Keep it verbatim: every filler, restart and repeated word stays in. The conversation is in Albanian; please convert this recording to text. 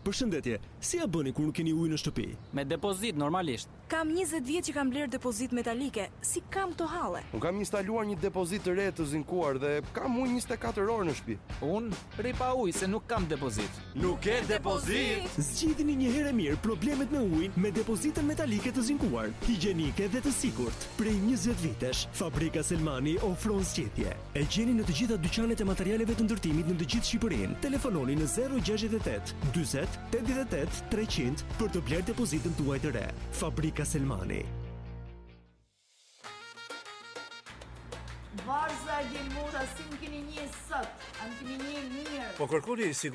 Përshëndetje, si ja bëni kur nuk keni ujë në shtëpi? Me depozit normalisht. Kam njëzet vjet që kam bler depozit metalike. Si kam to halle? Unë kam instaluar një depozit të re të zinkuar dhe kam ujë njëzet e katër orë në shtëpi. Unë rri pa ujë se nuk kam depozit. Nuk ke depozit? Zgjidhni një herë mirë problemet me ujin me depozitën metalike të zinkuar, higjienike dhe të sigurt. Prej njëzet vitesh, Fabrika Selmani ofron zgjidhje. E gjeni në të gjitha dyqanet e materialeve të ndërtimit në të gjithë Shqipërinë. Telefononi në zero gjashtëdhjetë e tetë, dyzet, tetëdhjetë e tetë, treqind për të bler depozitën tuaj të re. Fabrika Selmani. Varza e gjelmosha si më keni një sot, am keni një mirë. Po kërkoni